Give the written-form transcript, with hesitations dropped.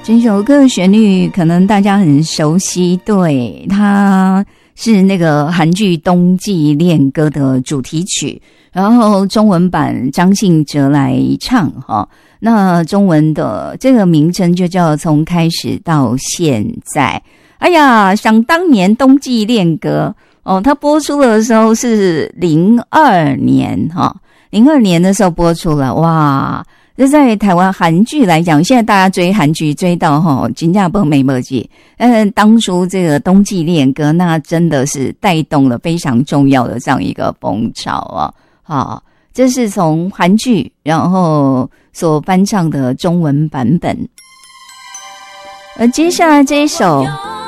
这首歌的旋律可能大家很熟悉，对，它是那个韩剧《冬季恋歌》的主题曲，然后中文版张信哲来唱哈。那中文的这个名称就叫从开始到现在。哎呀，想当年《冬季恋歌》哦，它播出的时候是02年哈，02年的时候播出了，哇！这在台湾韩剧来讲，现在大家追韩剧追到真的没没没记。当初这个冬季恋歌，那真的是带动了非常重要的这样一个风潮啊！好，这是从韩剧然后所翻唱的中文版本。接下来这一首